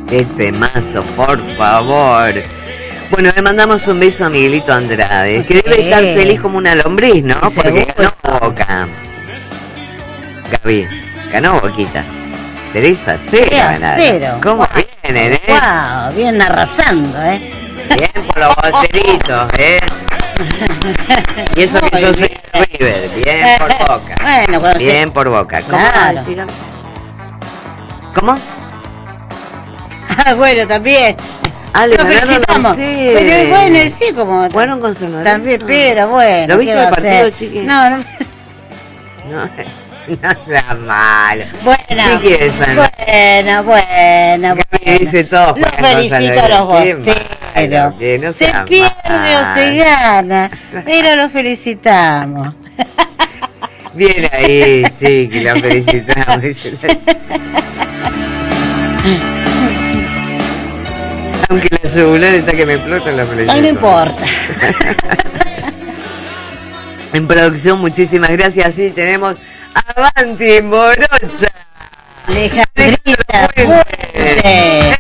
Este mazo, por favor. Bueno, le mandamos un beso a Miguelito Andrade, que debe estar feliz como una lombriz, ¿no? Porque ganó Boca. Gaby, ganó Boquita. 3-0. ¿Cómo vienen, Wow, vienen arrasando, Bien por los boteritos, Y eso que yo soy River, bien por Boca. Bueno, bien por Boca. ¿Cómo? Claro. ¿Cómo? Bueno, también. Le lo felicitamos. Pero bueno, sí, como. ¿Fueron con San Lorenzo? También, pero bueno. ¿Lo viste el partido, Chiqui? No. No sea malo. Bueno, Chiqui de San Lorenzo. Bueno. Dice todo. Los felicito a los bosteros. No se pierde o se gana, pero los felicitamos. Bien ahí, Chiqui, los felicitamos. Dice la chica. Aunque la celular está que me explota, la felicito. Ay, no importa. En producción, muchísimas gracias. Sí, tenemos Avanti Morocha. Alejandrita,